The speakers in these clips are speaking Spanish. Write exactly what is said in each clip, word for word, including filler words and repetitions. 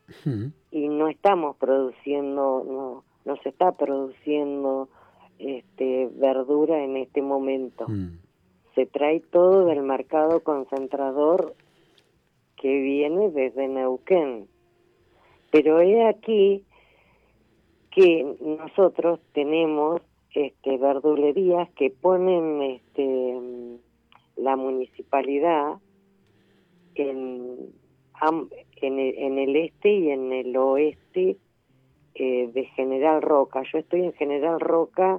Mm. y no estamos produciendo, no, no se está produciendo este, verdura en este momento. Mm. Se trae todo del mercado concentrador que viene desde Neuquén. Pero he aquí que nosotros tenemos este, verdulerías que ponen este, la municipalidad en, en, el, en el este y en el oeste eh, de General Roca. Yo estoy en General Roca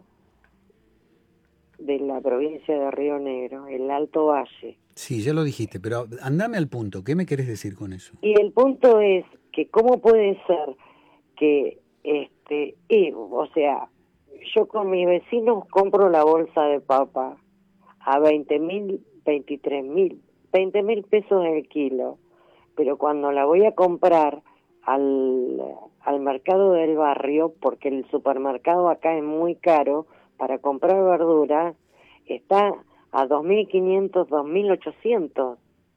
de la provincia de Río Negro, el Alto Valle. Sí, ya lo dijiste, pero andame al punto. ¿Qué me querés decir con eso? Y el punto es que cómo puede ser que, este, y, o sea, yo con mis vecinos compro la bolsa de papa a veinte mil, veintitrés mil, veinte mil pesos el kilo, pero cuando la voy a comprar al, al mercado del barrio, porque el supermercado acá es muy caro para comprar verduras, está a dos mil quinientos, dos mil ochocientos.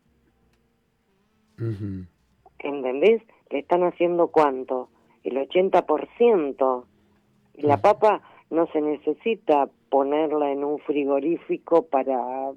Uh-huh. ¿Entendés? Le están haciendo ¿cuánto? El ochenta por ciento. Y la Uh-huh. papa no se necesita ponerla en un frigorífico para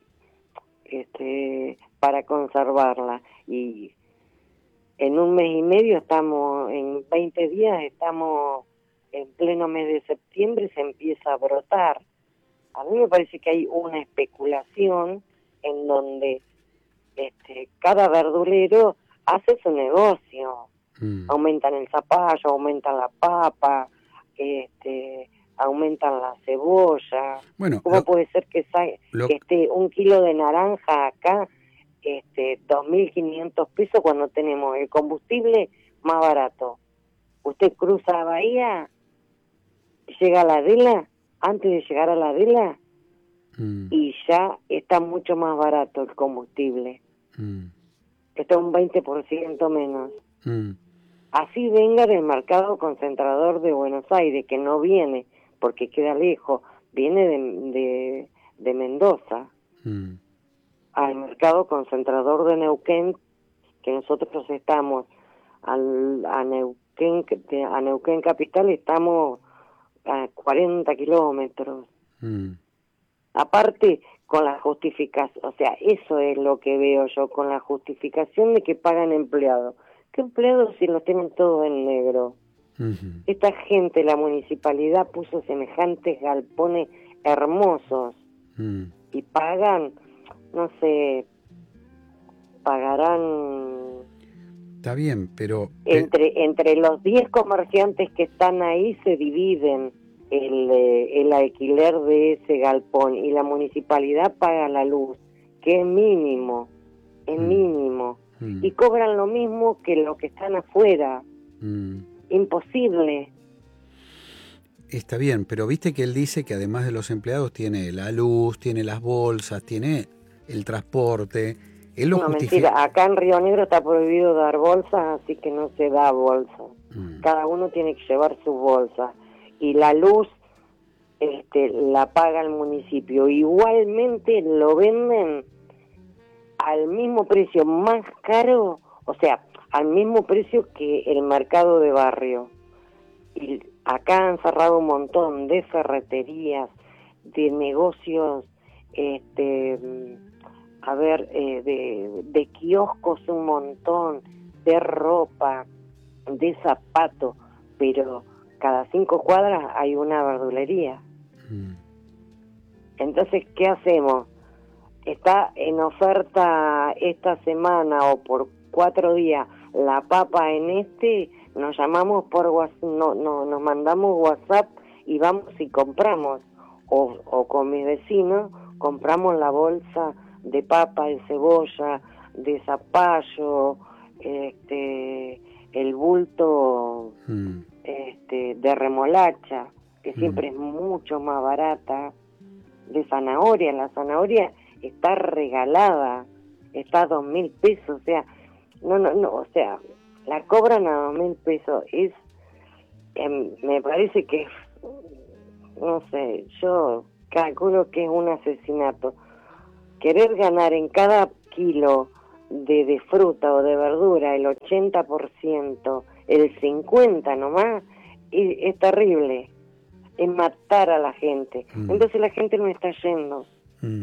este para conservarla. Y en un mes y medio estamos, en veinte días estamos en pleno mes de septiembre y se empieza a brotar. A mí me parece que hay una especulación en donde este cada verdulero hace su negocio. Mm. Aumentan el zapallo, aumentan la papa, este, aumentan la cebolla. Bueno, ¿Cómo lo, puede ser que, sa- lo, que esté un kilo de naranja acá, este, dos mil quinientos pesos cuando tenemos el combustible más barato? Usted cruza Bahía, llega a la Adela, antes de llegar a la Adela, mm, y ya está mucho más barato el combustible. mm, Está un veinte por ciento menos. mm. Así venga del mercado concentrador de Buenos Aires, que no viene porque queda lejos, viene de, de, de Mendoza, Mm. al mercado concentrador de Neuquén, que nosotros estamos al, a Neuquén, a Neuquén Capital, estamos a cuarenta kilómetros. Mm. Aparte, con la justificación, o sea, eso es lo que veo yo, con la justificación de que pagan empleados. ¿Qué empleados si los tienen todos en negro? Uh-huh. Esta gente, la municipalidad puso semejantes galpones hermosos Mm. y pagan, no sé, pagarán Está bien, pero... pe- entre entre los diez comerciantes que están ahí se dividen el, eh, el alquiler de ese galpón y la municipalidad paga la luz, que es mínimo, es Mm. mínimo, Mm. y cobran lo mismo que los que están afuera. Mm. Imposible. Está bien, pero viste que él dice que además de los empleados tiene la luz, tiene las bolsas, tiene el transporte. Él lo No, justifica. mentira, acá en Río Negro está prohibido dar bolsas, así que no se da bolsa. Mm. Cada uno tiene que llevar su bolsa. Y la luz este, la paga el municipio. Igualmente lo venden al mismo precio, más caro, o sea, al mismo precio que el mercado de barrio. Y acá han cerrado un montón de ferreterías, de negocios, este, a ver, eh, de, de kioscos un montón, de ropa, de zapatos, pero cada cinco cuadras hay una verdulería. Mm. Entonces, ¿qué hacemos? Está en oferta esta semana o por cuatro días la papa en este, nos llamamos por WhatsApp, no, no, nos mandamos WhatsApp y vamos y compramos, o, o con mis vecinos compramos la bolsa de papa, de cebolla, de zapallo, este, el bulto Mm. este, de remolacha, que Mm. siempre es mucho más barata, de zanahoria, la zanahoria está regalada, está a dos mil pesos, o sea, no, no, no, o sea, la cobran a dos mil pesos, es, eh, me parece que, no sé, yo calculo que es un asesinato. Querer ganar en cada kilo de, de fruta o de verdura, el ochenta por ciento, el cincuenta por ciento nomás, es, es terrible. Es matar a la gente. Mm. Entonces la gente no está yendo. Mm.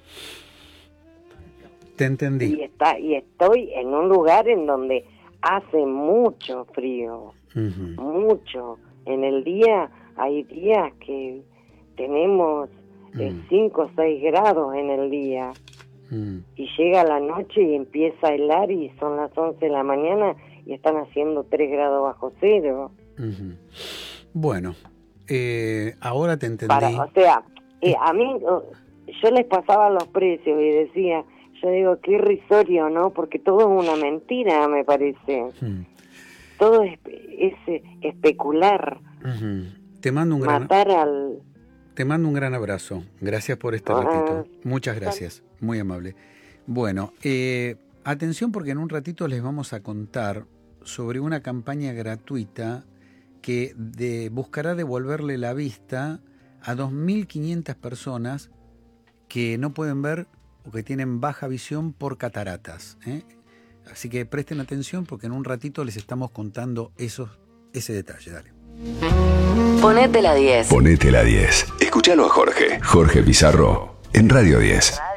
Te entendí. Y, está, y estoy en un lugar en donde hace mucho frío. Uh-huh. Mucho. En el día, hay días que tenemos cinco o seis grados en el día. Mm. Y llega la noche y empieza a helar y son las once de la mañana y están haciendo tres grados bajo cero. Uh-huh. Bueno, eh, ahora te entendí. Para, o sea, eh, a mí, yo les pasaba los precios y decía, yo digo, qué irrisorio, ¿no? Porque todo es una mentira, me parece. Uh-huh. Todo es, es especular. Uh-huh. Te mando un gran... Matar al... Te mando un gran abrazo. Gracias por este ratito. Muchas gracias. Muy amable. Bueno, eh, atención porque en un ratito les vamos a contar sobre una campaña gratuita que de, buscará devolverle la vista a dos mil quinientas personas que no pueden ver o que tienen baja visión por cataratas, ¿eh? Así que presten atención porque en un ratito les estamos contando esos, ese detalle. Dale. Ponete la diez. Ponete la diez. Escúchalo a Jorge. Jorge Pizarro en Radio diez.